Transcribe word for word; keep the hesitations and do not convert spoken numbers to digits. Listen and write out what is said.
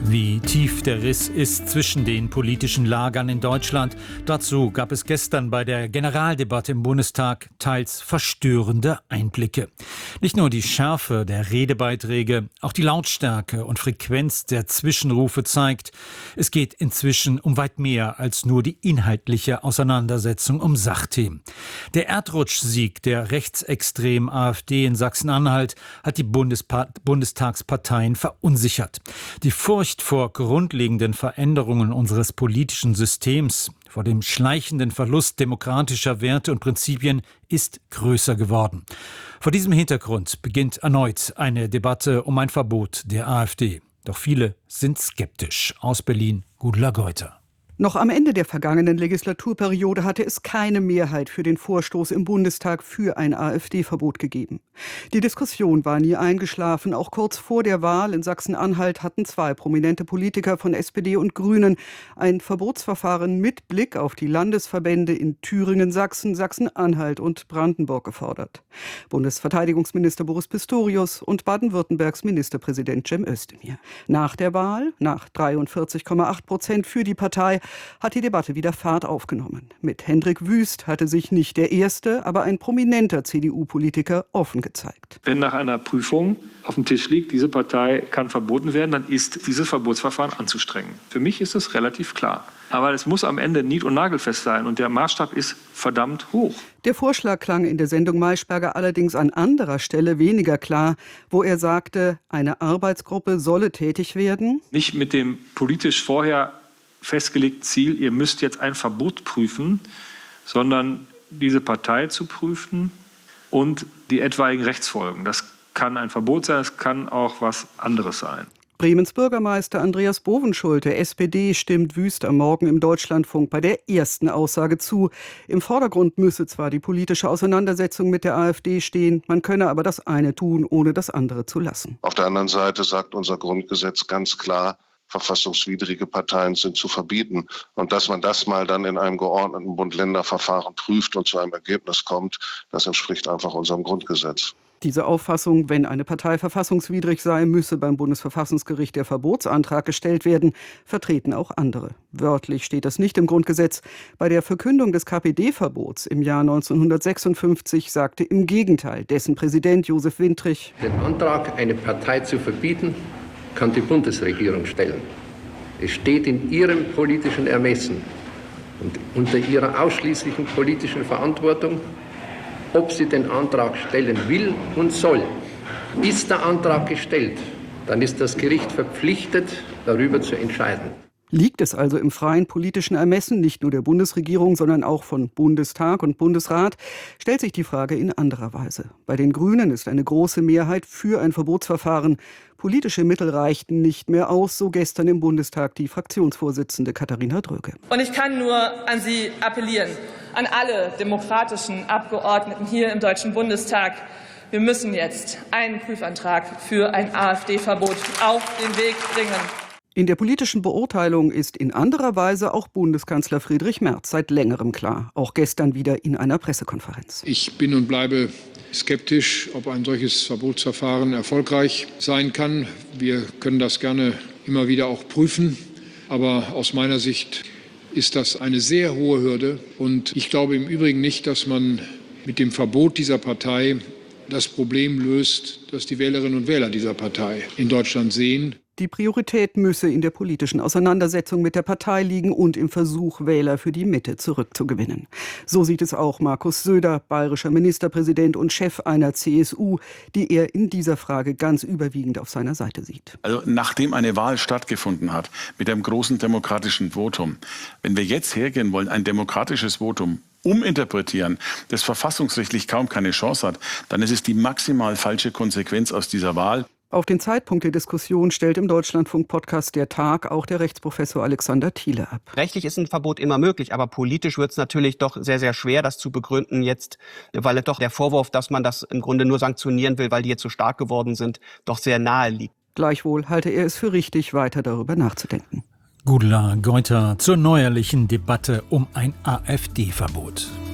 Wie tief der Riss ist zwischen den politischen Lagern in Deutschland, dazu gab es gestern bei der Generaldebatte im Bundestag teils verstörende Einblicke. Nicht nur die Schärfe der Redebeiträge, auch die Lautstärke und Frequenz der Zwischenrufe zeigt, es geht inzwischen um weit mehr als nur die inhaltliche Auseinandersetzung um Sachthemen. Der Erdrutschsieg der rechtsextremen AfD in Sachsen-Anhalt hat die Bundespa- Bundestagsparteien verunsichert. Die Furcht vor grundlegenden Veränderungen unseres politischen Systems, vor dem schleichenden Verlust demokratischer Werte und Prinzipien ist größer geworden. Vor diesem Hintergrund beginnt erneut eine Debatte um ein Verbot der AfD. Doch viele sind skeptisch. Aus Berlin, Gudula Geuter. Noch am Ende der vergangenen Legislaturperiode hatte es keine Mehrheit für den Vorstoß im Bundestag für ein AfD-Verbot gegeben. Die Diskussion war nie eingeschlafen. Auch kurz vor der Wahl in Sachsen-Anhalt hatten zwei prominente Politiker von S P D und Grünen ein Verbotsverfahren mit Blick auf die Landesverbände in Thüringen, Sachsen, Sachsen-Anhalt und Brandenburg gefordert. Bundesverteidigungsminister Boris Pistorius und Baden-Württembergs Ministerpräsident Cem Özdemir. Nach der Wahl, nach dreiundvierzig Komma acht Prozent für die Partei, hat die Debatte wieder Fahrt aufgenommen. Mit Hendrik Wüst hatte sich nicht der erste, aber ein prominenter C D U-Politiker offen gezeigt. Wenn nach einer Prüfung auf dem Tisch liegt, diese Partei kann verboten werden, dann ist dieses Verbotsverfahren anzustrengen. Für mich ist es relativ klar. Aber es muss am Ende nied- und nagelfest sein und der Maßstab ist verdammt hoch. Der Vorschlag klang in der Sendung Maischberger allerdings an anderer Stelle weniger klar, wo er sagte, eine Arbeitsgruppe solle tätig werden. Nicht mit dem politisch vorher festgelegten Ziel, ihr müsst jetzt ein Verbot prüfen, sondern diese Partei zu prüfen und die etwaigen Rechtsfolgen. Das kann ein Verbot sein, es kann auch was anderes sein. Bremens Bürgermeister Andreas Bovenschulte, S P D, stimmt Wüst am Morgen im Deutschlandfunk bei der ersten Aussage zu. Im Vordergrund müsse zwar die politische Auseinandersetzung mit der AfD stehen, man könne aber das eine tun, ohne das andere zu lassen. Auf der anderen Seite sagt unser Grundgesetz ganz klar, verfassungswidrige Parteien sind zu verbieten. Und dass man das mal dann in einem geordneten Bund-Länder-Verfahren prüft und zu einem Ergebnis kommt, das entspricht einfach unserem Grundgesetz. Diese Auffassung, wenn eine Partei verfassungswidrig sei, müsse beim Bundesverfassungsgericht der Verbotsantrag gestellt werden, vertreten auch andere. Wörtlich steht das nicht im Grundgesetz. Bei der Verkündung des K P D-Verbots im Jahr neunzehnhundertsechsundfünfzig sagte im Gegenteil dessen Präsident Josef Wintrich: Den Antrag, eine Partei zu verbieten, kann die Bundesregierung stellen. Es steht in ihrem politischen Ermessen und unter ihrer ausschließlichen politischen Verantwortung, ob sie den Antrag stellen will und soll. Ist der Antrag gestellt, dann ist das Gericht verpflichtet, darüber zu entscheiden. Liegt es also im freien politischen Ermessen, nicht nur der Bundesregierung, sondern auch von Bundestag und Bundesrat, stellt sich die Frage in anderer Weise. Bei den Grünen ist eine große Mehrheit für ein Verbotsverfahren. Politische Mittel reichten nicht mehr aus, so gestern im Bundestag die Fraktionsvorsitzende Katharina Dröge. Und ich kann nur an Sie appellieren, an alle demokratischen Abgeordneten hier im Deutschen Bundestag. Wir müssen jetzt einen Prüfantrag für ein AfD-Verbot auf den Weg bringen. In der politischen Beurteilung ist in anderer Weise auch Bundeskanzler Friedrich Merz seit längerem klar, auch gestern wieder in einer Pressekonferenz. Ich bin und bleibe skeptisch, ob ein solches Verbotsverfahren erfolgreich sein kann. Wir können das gerne immer wieder auch prüfen, aber aus meiner Sicht ist das eine sehr hohe Hürde. Und ich glaube im Übrigen nicht, dass man mit dem Verbot dieser Partei das Problem löst, das die Wählerinnen und Wähler dieser Partei in Deutschland sehen. Die Priorität müsse in der politischen Auseinandersetzung mit der Partei liegen und im Versuch, Wähler für die Mitte zurückzugewinnen. So sieht es auch Markus Söder, bayerischer Ministerpräsident und Chef einer C S U, die er in dieser Frage ganz überwiegend auf seiner Seite sieht. Also nachdem eine Wahl stattgefunden hat, mit einem großen demokratischen Votum, wenn wir jetzt hergehen wollen, ein demokratisches Votum uminterpretieren, das verfassungsrechtlich kaum keine Chance hat, dann ist es die maximal falsche Konsequenz aus dieser Wahl. Auf den Zeitpunkt der Diskussion stellt im Deutschlandfunk-Podcast Der Tag auch der Rechtsprofessor Alexander Thiele ab. Rechtlich ist ein Verbot immer möglich, aber politisch wird es natürlich doch sehr, sehr schwer, das zu begründen jetzt, weil doch der Vorwurf, dass man das im Grunde nur sanktionieren will, weil die jetzt so stark geworden sind, doch sehr nahe liegt. Gleichwohl halte er es für richtig, weiter darüber nachzudenken. Gudula Geuter zur neuerlichen Debatte um ein AfD-Verbot.